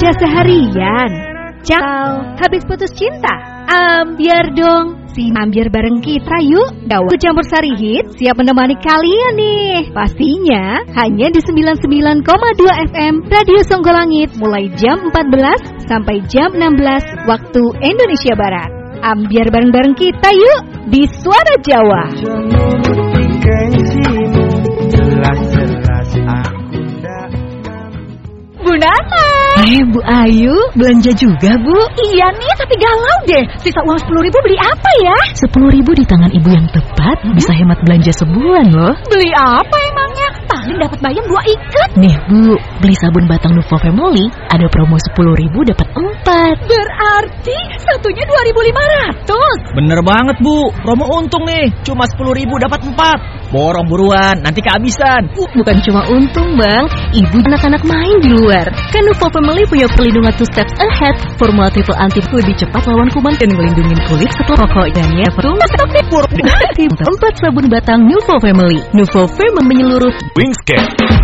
Udah seharian. Ciao, habis putus cinta? Ambiar dong. Ambiar bareng kita yuk. Aku Campur Sari Hits siap menemani kalian nih. Pastinya hanya di 99,2 FM Radio Songgolangit mulai jam 14 sampai jam 16 waktu Indonesia Barat. Ambiar bareng-bareng kita yuk di Suara Jawa. Bu Nana. Bu Ayu, belanja juga Bu? Iya nih, tapi galau deh. Sisa uang 10.000 beli apa ya? 10.000 di tangan ibu yang tepat bisa hemat belanja sebulan loh. Beli apa emangnya? Paling dapat bayam 2 ikat. Nih Bu, beli sabun batang Nuvo Family ada promo 10.000 dapat 4. Berarti satunya 2.500. Bener banget Bu, promo untung nih. Cuma 10.000 dapat 4. Borong buruan, nanti kehabisan. Bukan cuma untung Bang, ibu anak-anak main di luar. Kan Nuvo Family punya perlindungan 2 steps ahead. Formula triple anti lebih cepat lawan kuman dan melindungi kulit setelah pokoknya. 4 sabun batang Nuvo Family. Nuvo Family menyeluruh. Wingscan.